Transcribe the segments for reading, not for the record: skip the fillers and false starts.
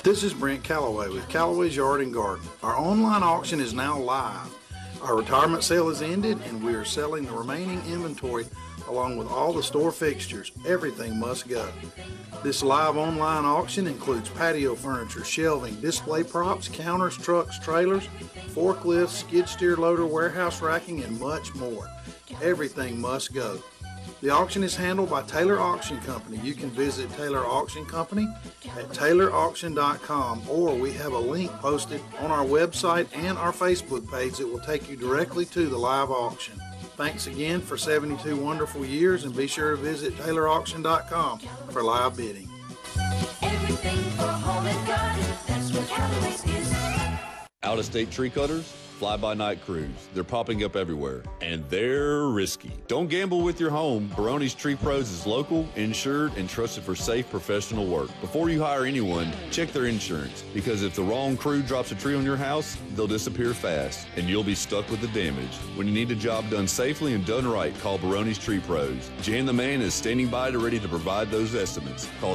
This is Brent Calloway with Calloway's Yard and Garden. Our online auction is now live. Our retirement sale has ended and we are selling the remaining inventory along with all the store fixtures. Everything must go. This live online auction includes patio furniture, shelving, display props, counters, trucks, trailers, forklifts, skid steer loader, warehouse racking, and much more. Everything must go. The auction is handled by Taylor Auction Company. You can visit Taylor Auction Company at taylorauction.com, or we have a link posted on our website and our Facebook page that will take you directly to the live auction. Thanks again for 72 wonderful years, and be sure to visit taylorauction.com for live bidding. Everything for home and garden, that's what Callaway's is. Out-of-state tree cutters? Fly-by-night crews. They're popping up everywhere, and they're risky. Don't gamble with your home. Baroni's Tree Pros is local, insured, and trusted for safe professional work. Before you hire anyone, check their insurance, because if the wrong crew drops a tree on your house, they'll disappear fast, and you'll be stuck with the damage. When you need a job done safely and done right, call Baroni's Tree Pros. Jan the Man is standing by to ready to provide those estimates. Call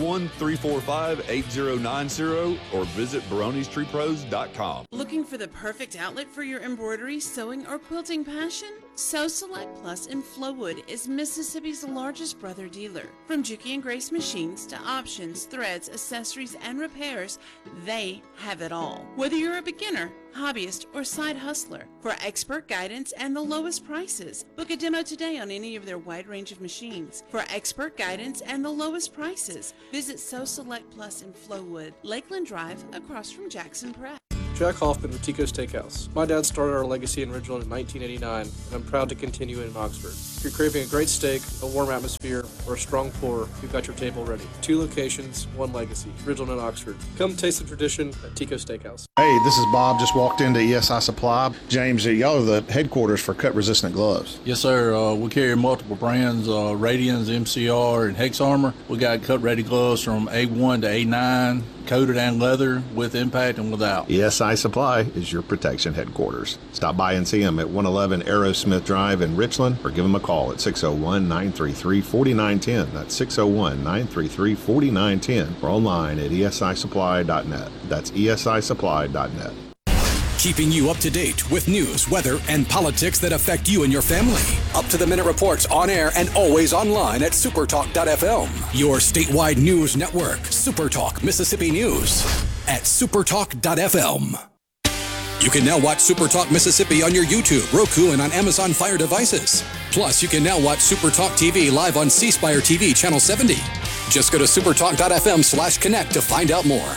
601-345-8090 or visit baronistreepros.com. Looking for the perfect outlet for your embroidery, sewing, or quilting passion? Sew Select Plus in Flowood is Mississippi's largest brother dealer. From Juki and Grace machines to options, threads, accessories, and repairs, they have it all. Whether you're a beginner, hobbyist, or side hustler, for expert guidance and the lowest prices, book a demo today on any of their wide range of machines. For expert guidance and the lowest prices, visit Sew Select Plus in Flowood, Lakeland Drive, across from Jackson Press. Jack Hoffman with Tico's Steakhouse. My dad started our legacy in Ridgeland in 1989, and I'm proud to continue it in Oxford. If you're craving a great steak, a warm atmosphere, or a strong pour, we've got your table ready. 2 locations, 1 legacy, Ridgeland and Oxford. Come taste the tradition at Tico's Steakhouse. Hey, this is Bob. Just walked into ESI Supply. James, y'all are the headquarters for cut-resistant gloves. Yes, sir. We carry multiple brands, Radians, MCR, and Hex Armor. We got cut-ready gloves from A1 to A9, coated and leather, with impact and without. ESI Supply is your protection headquarters. Stop by and see them at 111 Aerosmith Drive in Richland, or give them a call at 601-933-4910. That's 601-933-4910, or online at esisupply.net. That's esisupply.net. Keeping you up to date with news, weather, and politics that affect you and your family. Up-to-the-minute reports on air and always online at supertalk.fm. Your statewide news network, Supertalk Mississippi News at supertalk.fm. You can now watch Supertalk Mississippi on your YouTube, Roku, and on Amazon Fire devices. Plus, you can now watch Supertalk TV live on C Spire TV Channel 70. Just go to supertalk.fm/connect to find out more.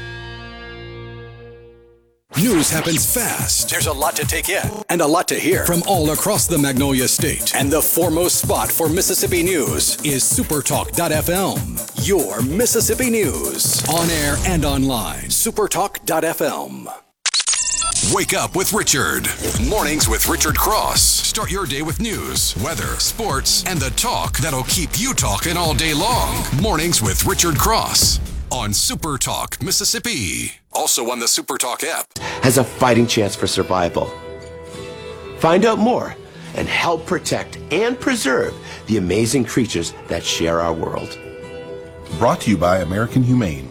News happens fast. There's a lot to take in and a lot to hear from all across the Magnolia State. And the foremost spot for Mississippi news is supertalk.fm. Your Mississippi news. On air and online. Supertalk.fm. Wake up with Richard. Mornings with Richard Cross. Start your day with news, weather, sports, and the talk that'll keep you talking all day long. Mornings with Richard Cross on Supertalk Mississippi. Also on the Supertalk app. Has a fighting chance for survival. Find out more and help protect and preserve the amazing creatures that share our world. Brought to you by American Humane.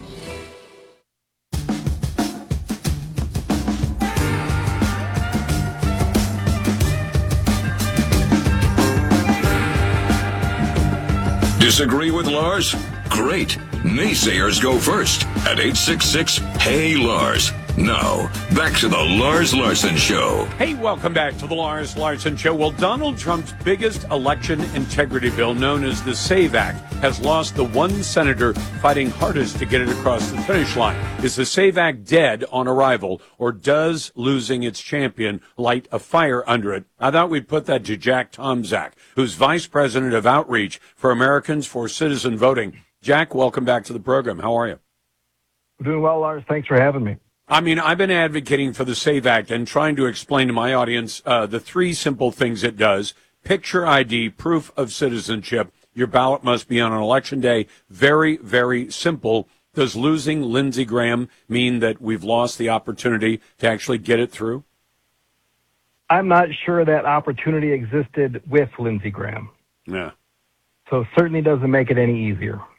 Disagree with Lars? Great. Naysayers go first at 866-HEY-LARS. Now, back to the Lars Larson Show. Hey, welcome back to the Lars Larson Show. Well, Donald Trump's biggest election integrity bill, known as the SAVE Act, has lost the one senator fighting hardest to get it across the finish line. Is the SAVE Act dead on arrival, or does losing its champion light a fire under it? I thought we'd put that to Jack Tomczak, who's Vice President of Outreach for Americans for Citizen Voting. Jack, welcome back to the program. How are you? Doing well, Lars. Thanks for having me. I mean, I've been advocating for the SAVE Act and trying to explain to my audience the 3 simple things it does. Picture ID, proof of citizenship. Your ballot must be on an election day. Very, very simple. Does losing Lindsey Graham mean that we've lost the opportunity to actually get it through? I'm not sure that opportunity existed with Lindsey Graham. Yeah. So it certainly doesn't make it any easier.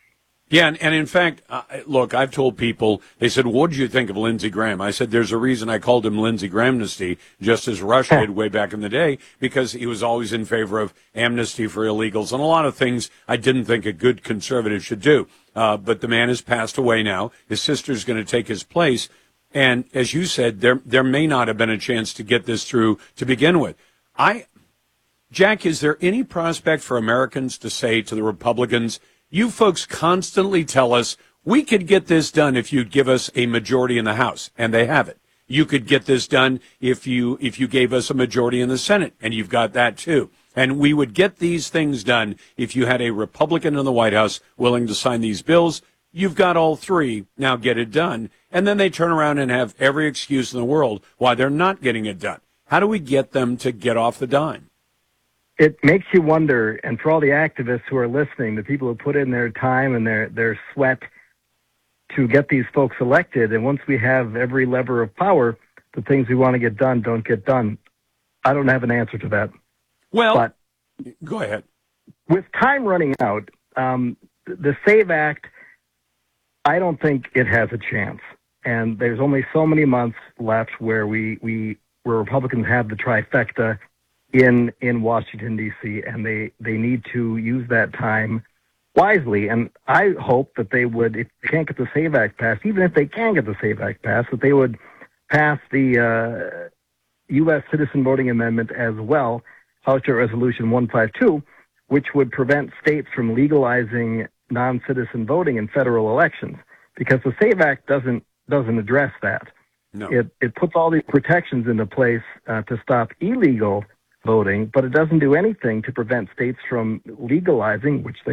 Yeah, and in fact, look, I've told people, they said, what did you think of Lindsey Graham? I said, there's a reason I called him Lindsey Grahamnesty, just as Rush did way back in the day, because he was always in favor of amnesty for illegals and a lot of things I didn't think a good conservative should do. But the man has passed away now. His sister's going to take his place. And as you said, there may not have been a chance to get this through to begin with. Jack, is there any prospect for Americans to say to the Republicans, you folks constantly tell us we could get this done if you'd give us a majority in the House, and they have it. You could get this done if you gave us a majority in the Senate, and you've got that too. And we would get these things done if you had a Republican in the White House willing to sign these bills. You've got all three. Now get it done. And then they turn around and have every excuse in the world why they're not getting it done. How do we get them to get off the dime? It makes you wonder, and for all the activists who are listening, the people who put in their time and their sweat to get these folks elected, and once we have every lever of power, the things we want to get done don't get done. I don't have an answer to that. Well, but go ahead. With time running out, the SAVE Act, I don't think it has a chance. And there's only so many months left where where Republicans have the trifecta in Washington, D.C., and they need to use that time wisely. And I hope that they would, if they can't get the SAVE Act passed, even if they can get the SAVE Act passed, that they would pass the U.S. Citizen Voting Amendment as well, House Joint Resolution 152, which would prevent states from legalizing non-citizen voting in federal elections, because the SAVE Act doesn't address that. No. It puts all these protections into place to stop illegal voting, but it doesn't do anything to prevent states from legalizing, which they